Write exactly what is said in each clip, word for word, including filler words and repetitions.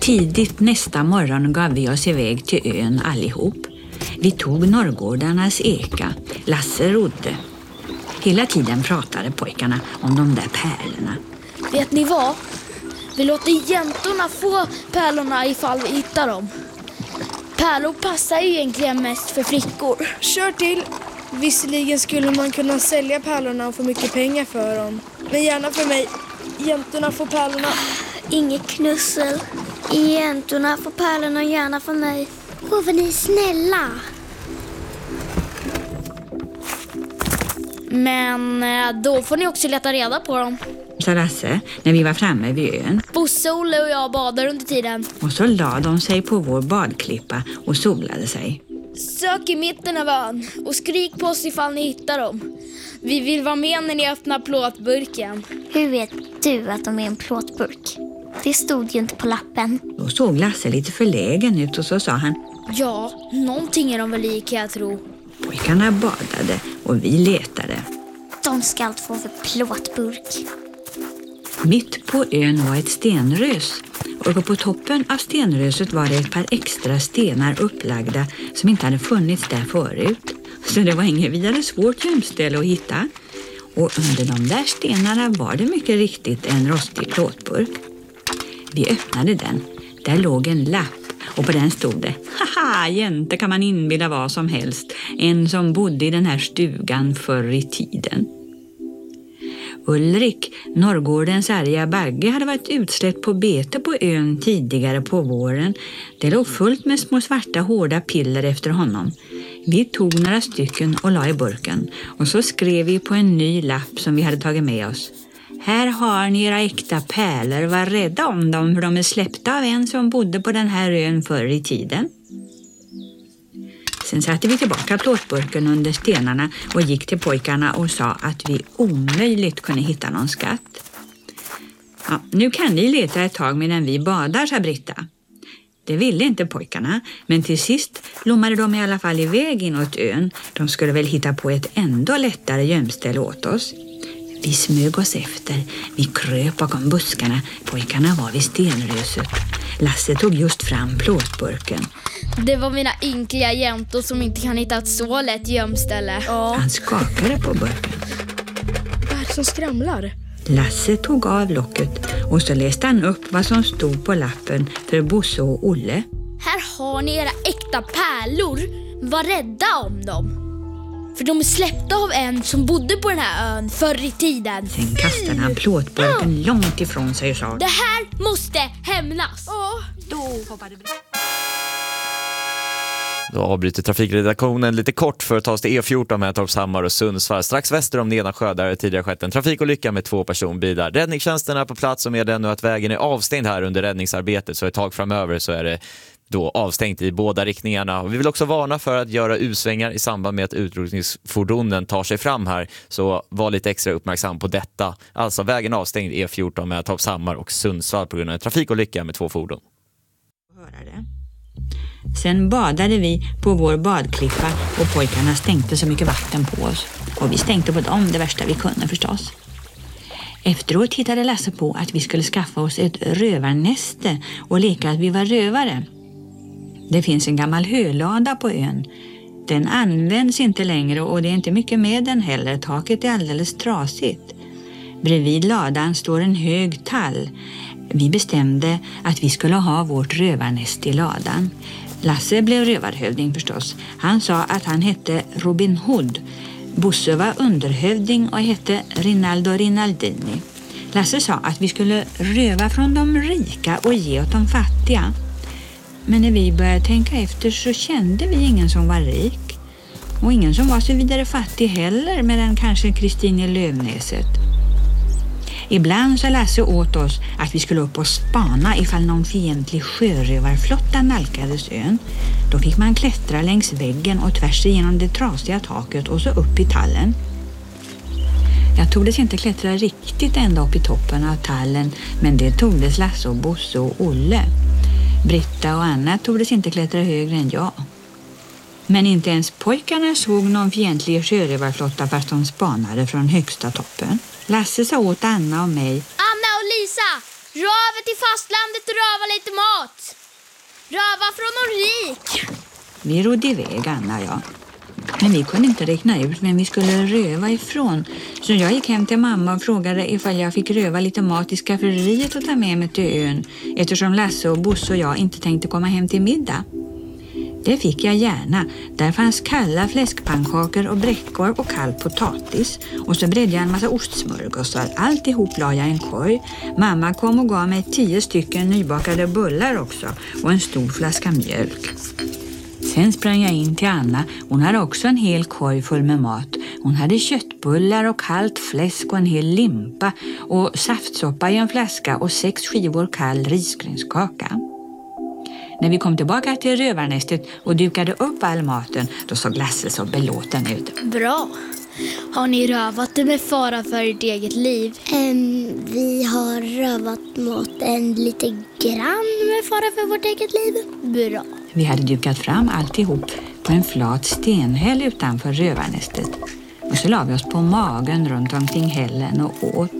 Tidigt nästa morgon gav vi oss iväg till ön allihop. Vi tog norrgårdarnas eka. Lasse rodde. Hela tiden pratade pojkarna om de där pärlorna. Vet ni vad? Vi låter jäntorna få pärlorna ifall vi hittar dem. Pärlor passar ju egentligen mest för flickor. Kör till. Visserligen skulle man kunna sälja pärlorna och få mycket pengar för dem. Men gärna för mig. Jäntorna får pärlorna. Inget knussel. Jäntorna får pärlorna gärna för mig. Åh, vad ni är snälla. Men då får ni också leta reda på dem. Sa Lasse när vi var framme vid ön. Bosse, Olle och jag badar under tiden. Och så la de sig på vår badklippa och solade sig. Sök i mitten av ön och skrik på oss ifall ni hittar dem. Vi vill vara med när ni öppnar plåtburken. Hur vet du att de är en plåtburk? Det stod ju inte på lappen. Då såg Lasse lite förlägen ut och så sa han: Ja, någonting är de väl i, kan jag tro. Pojkarna badade och vi letade. De ska allt få för plåtburk. Mitt på ön var ett stenrös. Och på toppen av stenröset var det ett par extra stenar upplagda som inte hade funnits där förut. Så det var inget vidare svårt gömställe att hitta. Och under de där stenarna var det mycket riktigt en rostig plåtburk. Vi öppnade den. Där låg en lapp och på den stod det: haha, jäntor kan man inbilla vad som helst. En som bodde i den här stugan förr i tiden. Ulrik, norrgårdens arga bagge, hade varit utsläppt på bete på ön tidigare på våren. Det låg fullt med små svarta hårda piller efter honom. Vi tog några stycken och la i burken. Och så skrev vi på en ny lapp som vi hade tagit med oss: här har ni era äkta pärlor, var rädda om dem för de är släppta av en som bodde på den här ön förr i tiden. Sen satte vi tillbaka plåtburken under stenarna och gick till pojkarna och sa att vi omöjligt kunde hitta någon skatt. Ja, nu kan ni leta ett tag medan vi badar, sa Britta. Det ville inte pojkarna, men till sist lommade de i alla fall iväg inåt ön. De skulle väl hitta på ett ändå lättare gömställe åt oss. Vi smög oss efter. Vi kröp bakom buskarna. Pojkarna var vid stenröset. Lasse tog just fram plåtburken. Det var mina ynkliga jäntor som inte kan hitta ett så lätt gömställe. Ja. Han skakade på burken. Vad är det som skramlar? Lasse tog av locket och så läste han upp vad som stod på lappen för Bosse och Olle. Här har ni era äkta pärlor. Var rädda om dem. För de är släppta av en som bodde på den här ön förr i tiden. Sen kastade han plåtburken mm. långt ifrån sig och sa: det här måste hämnas. Ja, då hoppade Britta. Då avbryter trafikredaktionen lite kort för att ta oss till E fjorton med Torpshammar och Sundsvall. Strax väster om Nedansjö där det tidigare skett en trafikolycka med två personbilar. Räddningstjänsten är på plats och med ännu att vägen är avstängd här under räddningsarbetet, så ett tag framöver så är det då avstängt i båda riktningarna. Och vi vill också varna för att göra U-svängar i samband med att utrustningsfordonen tar sig fram här, så var lite extra uppmärksam på detta. Alltså vägen avstängd E fjorton med Torpshammar och Sundsvall på grund av en trafikolycka med två fordon. Sen badade vi på vår badklippa och pojkarna stänkte så mycket vatten på oss. Och vi stänkte på dem det värsta vi kunde förstås. Efteråt tittade Lasse på att vi skulle skaffa oss ett rövarnäste och leka att vi var rövare. Det finns en gammal hölada på ön. Den används inte längre och det är inte mycket med den heller. Taket är alldeles trasigt. Bredvid ladan står en hög tall. Vi bestämde att vi skulle ha vårt rövarnäst i ladan. Lasse blev rövarhövding förstås. Han sa att han hette Robin Hood. Bosse var underhövding och hette Rinaldo Rinaldini. Lasse sa att vi skulle röva från de rika och ge åt de fattiga. Men när vi började tänka efter så kände vi ingen som var rik. Och ingen som var så vidare fattig heller, med den kanske Kristine Lövnäset. Ibland sa Lasse åt oss att vi skulle upp och spana ifall någon fientlig sjörövarflotta nalkades ön. Då fick man klättra längs väggen och tvärs igenom det trasiga taket och så upp i tallen. Jag togdes inte klättra riktigt ända upp i toppen av tallen, men det togdes Lasse och Bosse och Olle. Britta och Anna togdes inte klättra högre än jag. Men inte ens pojkarna såg någon fientlig sjörövarflotta fast de spanade från högsta toppen. Lasse sa åt Anna och mig: Anna och Lisa, rör över till fastlandet och röva lite mat. Röva från någon rik! Vi rodde iväg, Anna och jag. Men vi kunde inte räkna ut vem vi skulle röva ifrån. Så jag gick hem till mamma och frågade ifall jag fick röva lite mat i skafferiet och ta med mig till ön. Eftersom Lasse och Bosse och jag inte tänkte komma hem till middag. Det fick jag gärna. Där fanns kalla fläskpannkakor och bräckor och kall potatis. Och så bredde jag en massa ostsmörgåsar. Alltihop la jag i en korg. Mamma kom och gav mig tio stycken nybakade bullar också. Och en stor flaska mjölk. Sen sprang jag in till Anna. Hon hade också en hel korg full med mat. Hon hade köttbullar och kallt fläsk och en hel limpa. Och saftsoppa i en flaska och sex skivor kall risgrynskaka. När vi kom tillbaka till rövarnästet och dukade upp all maten, då såg Lasse så belåten ut. Bra. Har ni rövat det med fara för ert eget liv? Um, vi har rövat maten lite grann med fara för vårt eget liv. Bra. Vi hade dukat fram alltihop på en flat stenhäll utanför rövarnästet. Och så la vi oss på magen runt omkring hällen och åt.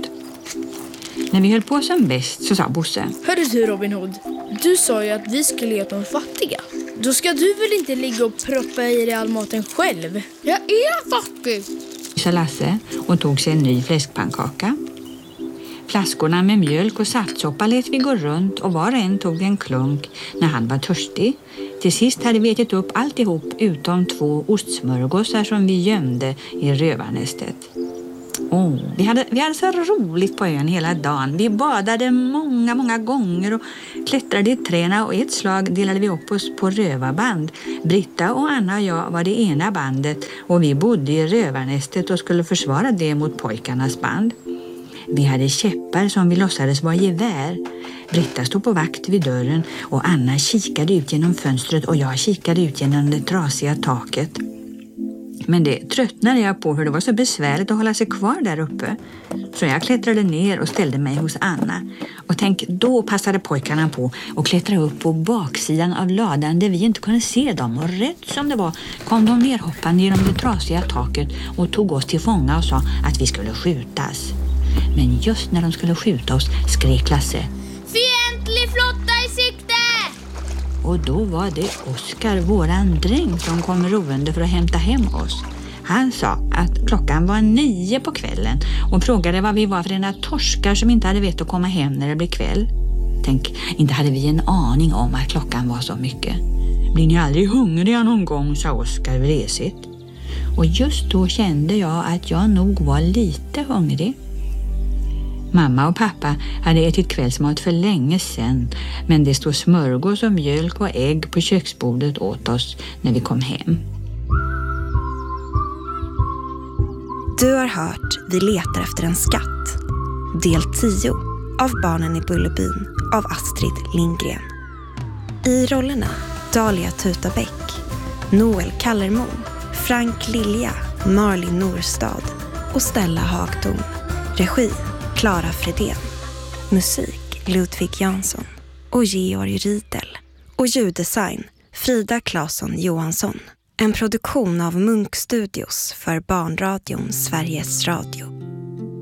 När vi höll på som bäst så sa Bosse: Hörru du Robin Hood, du sa ju att vi skulle ge de fattiga. Då ska du väl inte ligga och proppa i dig all maten själv? Jag är fattig, sa Lasse och tog sig en ny fläskpannkaka. Flaskorna med mjölk och saftsoppa lät vi gå runt och var och en tog en klunk när han var törstig. Till sist hade vi ätit upp alltihop utom två ostsmörgåsar som vi gömde i rövarnästet. Oh, vi, hade, vi hade så roligt på ön hela dagen. Vi badade många, många gånger och klättrade i träna och ett slag delade vi upp oss på rövarband. Britta och Anna och jag var det ena bandet och vi bodde i rövarnästet och skulle försvara det mot pojkarnas band. Vi hade käppar som vi låtsades vara gevär. Britta stod på vakt vid dörren och Anna kikade ut genom fönstret och jag kikade ut genom det trasiga taket. Men det tröttnade jag på för det var så besvärligt att hålla sig kvar där uppe. Så jag klättrade ner och ställde mig hos Anna. Och tänk, då passade pojkarna på att klättra upp på baksidan av ladan där vi inte kunde se dem. Och rätt som det var kom de nerhoppande genom det trasiga taket och tog oss till fånga och sa att vi skulle skjutas. Men just när de skulle skjuta oss skrek Lasse: fientlig flotta i sikte! Och då var det Oskar, våran dräng, som kom roende för att hämta hem oss. Han sa att klockan var nio på kvällen och frågade vad vi var för ena torskar som inte hade vett att komma hem när det blev kväll. Tänk, inte hade vi en aning om att klockan var så mycket. Blir ni aldrig hungriga någon gång, sa Oskar vresigt. Och just då kände jag att jag nog var lite hungrig. Mamma och pappa hade ätit kvällsmat för länge sedan, men det stod smörgås och mjölk och ägg på köksbordet åt oss när vi kom hem. Du har hört Vi letar efter en skatt. Del tio av Barnen i Bullerbyn av Astrid Lindgren. I rollerna Dahlia Tutabäck, Noel Kallermo, Frank Lilja, Marlin Norstad och Stella Hagtorn. Regi Klara Fredén. Musik Ludvig Jansson och Georg Riedel. Och ljuddesign Frida Claesson Johansson. En produktion av Munk Studios för Barnradion Sveriges Radio.